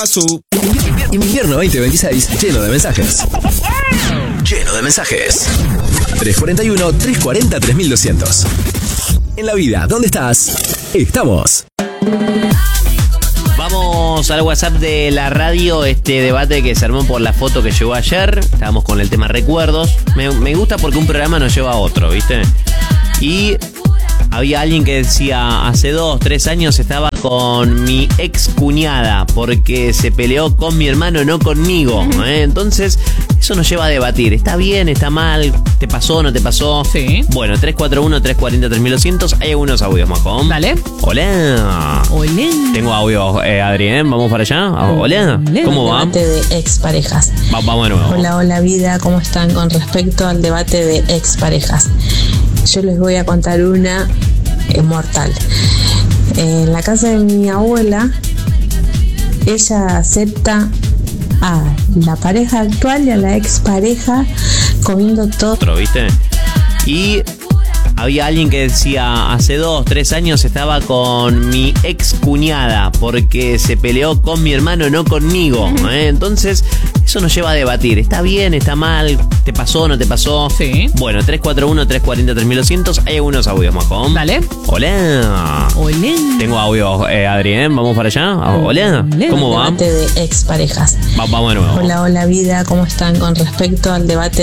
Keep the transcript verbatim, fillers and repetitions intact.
paso. Invierno veinte veintiséis, lleno de mensajes. Lleno de mensajes. tres cuarenta y uno, tres cuarenta, tres mil doscientos. En la vida, ¿dónde estás? Estamos. Vamos al WhatsApp de la radio, este debate que se armó por la foto que llegó ayer. Estábamos con el tema recuerdos. Me, me gusta porque un programa nos lleva a otro, ¿viste? Y había alguien que decía, hace dos, tres años estaba con mi ex cuñada porque se peleó con mi hermano, no conmigo, ¿eh? Entonces, eso nos lleva a debatir. ¿Está bien? ¿Está mal? ¿Te pasó? ¿No te pasó? Sí. Bueno, tres cuatro uno, tres cuarenta, tres mil doscientos. Hay algunos audios, Majo. Dale. Hola. Hola. Tengo audios, eh, Adrián. ¿Vamos para allá? Hola. ¿Cómo va? Debate de exparejas. Va, vamos de nuevo. Hola, hola vida, ¿cómo están con respecto al debate de exparejas? Yo les voy a contar una eh, mortal. En la casa de mi abuela, ella acepta a la pareja actual y a la expareja comiendo todo. Otro, ¿viste? Y había alguien que decía, hace dos, tres años estaba con mi ex cuñada porque se peleó con mi hermano, no conmigo, ¿eh? Entonces, eso nos lleva a debatir. ¿Está bien? ¿Está mal? ¿Te pasó? ¿No te pasó? Sí. Bueno, tres cuatro uno, tres cuarenta, tres mil doscientos. Hay algunos audios, Majo. Dale. Hola. Hola. Tengo audios, eh, Adrián. ¿Vamos para allá? Hola. ¿Cómo va? Debate de exparejas. Va, vamos de nuevo. Hola, hola vida, ¿cómo están con respecto al debate